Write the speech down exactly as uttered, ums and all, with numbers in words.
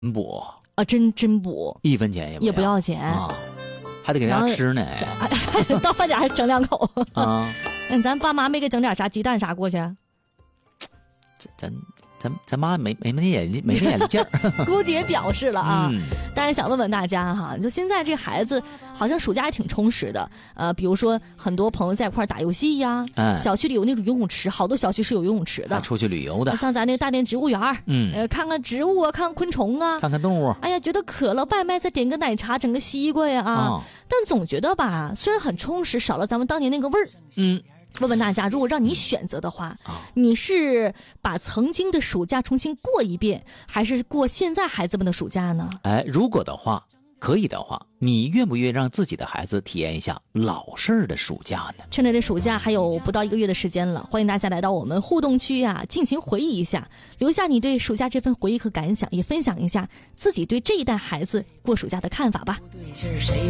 补啊，真真补， 一分钱也不要也不要钱啊，还得给人家吃呢。 到饭点还整两口啊。 嗯，咱爸妈没给整点啥鸡蛋啥过去？ 咱咱咱妈没没那眼力没那眼力劲儿， 姑姐表示了啊。 嗯， 当然想问问大家哈，就现在这孩子好像暑假也挺充实的，呃，比如说很多朋友在一块打游戏呀， 哎， 小区里有那种游泳池，好多小区是有游泳池的， 出去旅游的， 像咱那个大连植物园， 嗯， 呃，看看植物啊，看看昆虫啊， 看看动物。 哎呀，觉得渴了，外卖再点个奶茶，整个西瓜呀啊， 哦、 但总觉得吧，虽然很充实，少了咱们当年那个味儿。 嗯。 问问大家，如果让你选择的话，你是把曾经的暑假重新过一遍，还是过现在孩子们的暑假呢？ 哎，如果的话，可以的话，你愿不愿意让自己的孩子体验一下老式的暑假呢？ 趁着这暑假还有不到一个月的时间了，欢迎大家来到我们互动区啊，尽情回忆一下，留下你对暑假这份回忆和感想，也分享一下自己对这一代孩子过暑假的看法吧。